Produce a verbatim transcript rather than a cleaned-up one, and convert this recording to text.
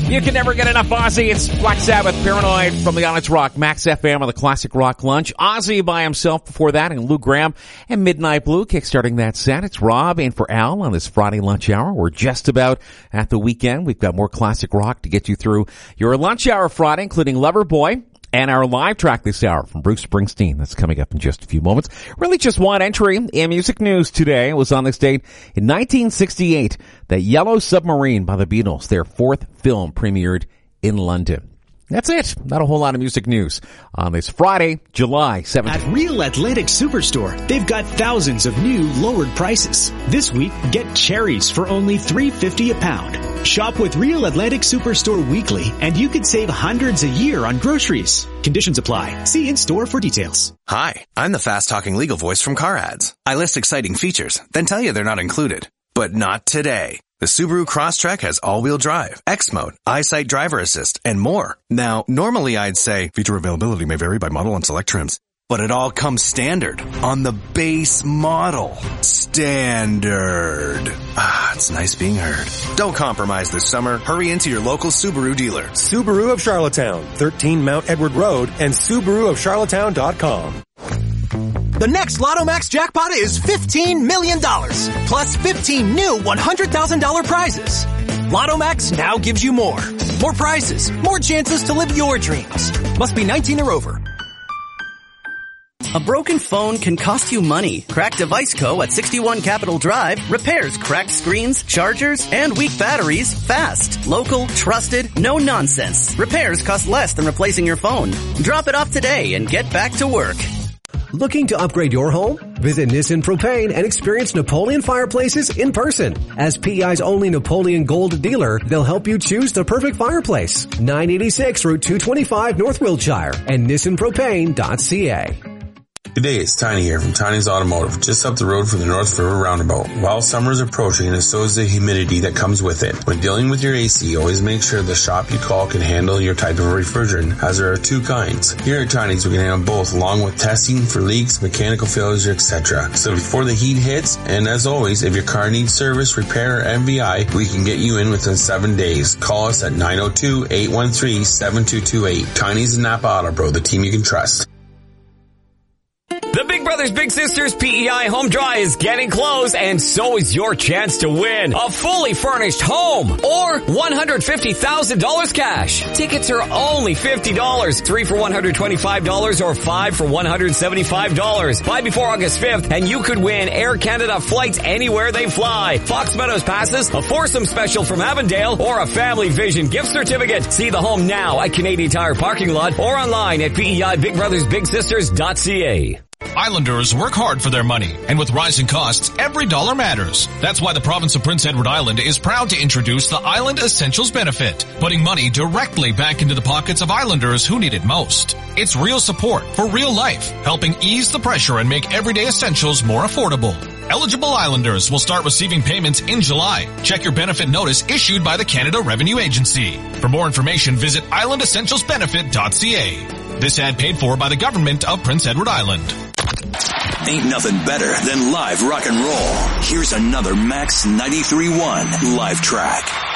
You can never get enough Ozzy. It's Black Sabbath, Paranoid from the Onyx Rock, Max F M on the Classic Rock Lunch. Ozzy by himself before that, and Lou Graham and Midnight Blue kickstarting that set. It's Rob in for Al on this Friday lunch hour. We're just about at the weekend. We've got more classic rock to get you through your lunch hour Friday, including Loverboy. And our live track this hour from Bruce Springsteen. That's coming up in just a few moments. Really just one entry in music news today. It was on this date in nineteen sixty-eight that Yellow Submarine by the Beatles, their fourth film, premiered in London. That's it. Not a whole lot of music news on this Friday, July seventeenth. At Real Athletic Superstore, they've got thousands of new lowered prices. This week, get cherries for only three dollars and fifty cents a pound. Shop with Real Athletic Superstore weekly, and you could save hundreds a year on groceries. Conditions apply. See in-store for details. Hi, I'm the fast-talking legal voice from Car Ads. I list exciting features, then tell you they're not included. But not today. The Subaru Crosstrek has all-wheel drive, X-Mode, EyeSight Driver Assist, and more. Now, normally I'd say feature availability may vary by model and select trims, but it all comes standard on the base model. Standard. Ah, it's nice being heard. Don't compromise this summer. Hurry into your local Subaru dealer. Subaru of Charlottetown, thirteen Mount Edward Road, and Subaru of Charlottetown dot com. The next Lotto Max jackpot is fifteen million dollars, plus fifteen new one hundred thousand dollars prizes. Lotto Max now gives you more. More prizes, more chances to live your dreams. Must be nineteen or over. A broken phone can cost you money. Cracked Device Co. at sixty-one Capitol Drive repairs cracked screens, chargers, and weak batteries fast. Local, trusted, no nonsense. Repairs cost less than replacing your phone. Drop it off today and get back to work. Looking to upgrade your home? Visit Nissan Propane and experience Napoleon fireplaces in person. As P E I's only Napoleon Gold dealer, they'll help you choose the perfect fireplace. nine eighty-six Route two twenty-five North Wiltshire and nissan propane dot c a. Good day, it's Tiny here from Tiny's Automotive, just up the road from the North River Roundabout. While summer is approaching, and so is the humidity that comes with it. When dealing with your A C, always make sure the shop you call can handle your type of refrigerant, as there are two kinds. Here at Tiny's, we can handle both, along with testing for leaks, mechanical failures, et cetera. So before the heat hits, and as always, if your car needs service, repair, or M V I, we can get you in within seven days. Call us at nine oh two, eight one three, seven two two eight. Tiny's and Napa Auto Pro, the team you can trust. The Big Brothers Big Sisters P E I Home Draw is getting close, and so is your chance to win a fully furnished home or one hundred fifty thousand dollars cash. Tickets are only fifty dollars, three for one hundred twenty-five dollars or five for one hundred seventy-five dollars. Buy before August fifth and you could win Air Canada flights anywhere they fly, Fox Meadows passes, a foursome special from Avondale, or a Family Vision gift certificate. See the home now at Canadian Tire parking lot or online at P E I Big Brothers Big Sisters dot c a. Islanders work hard for their money, and with rising costs, every dollar matters. That's why the province of Prince Edward Island is proud to introduce the Island Essentials Benefit, putting money directly back into the pockets of Islanders who need it most. It's real support for real life, helping ease the pressure and make everyday essentials more affordable. Eligible Islanders will start receiving payments in July. Check your benefit notice issued by the Canada Revenue Agency. For more information, visit island essentials benefit dot c a. This ad paid for by the government of Prince Edward Island. Ain't nothing better than live rock and roll. Here's another Max ninety-three point one live track.